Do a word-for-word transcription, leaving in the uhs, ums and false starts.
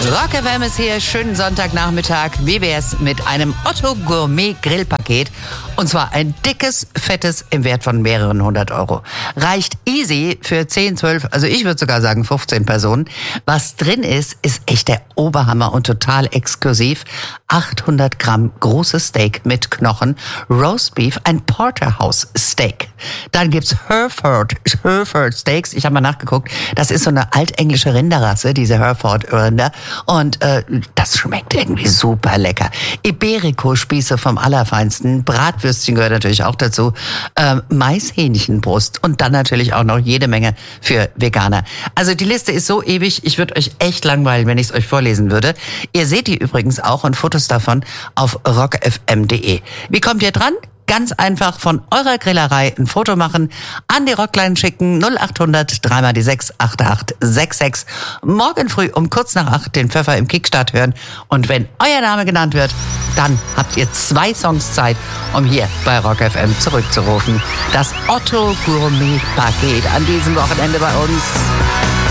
Rock F M ist hier, schönen Sonntagnachmittag. Wie wär's mit einem Otto Gourmet Grillpaket? Und zwar ein dickes, fettes im Wert von mehreren hundert Euro. Reicht easy für zehn, zwölf, also ich würde sogar sagen fünfzehn Personen. Was drin ist, ist echt der Oberhammer und total exklusiv. achthundert Gramm großes Steak mit Knochen, Roast Beef, ein Porterhouse Steak. Dann gibt's Hereford, Hereford Steaks. Ich habe mal nachgeguckt. Das ist so eine altenglische Rinderrasse, diese Hereford Rinder. Und äh, das schmeckt irgendwie super lecker. Iberico-Spieße vom Allerfeinsten. Bratwürstchen gehört natürlich auch dazu. Ähm, Maishähnchenbrust. Und dann natürlich auch noch jede Menge für Veganer. Also die Liste ist so ewig, ich würde euch echt langweilen, wenn ich es euch vorlesen würde. Ihr seht die übrigens auch und Fotos davon auf rock f m punkt d e. Wie kommt ihr dran? Ganz einfach von eurer Grillerei ein Foto machen, an die Rockline schicken, null acht hundert drei mal die sechs acht acht sechs sechs. Morgen früh um kurz nach acht den Pfeffer im Kickstart hören. Und wenn euer Name genannt wird, dann habt ihr zwei Songs Zeit, um hier bei Rock F M zurückzurufen. Das Otto Gourmet Paket an diesem Wochenende bei uns.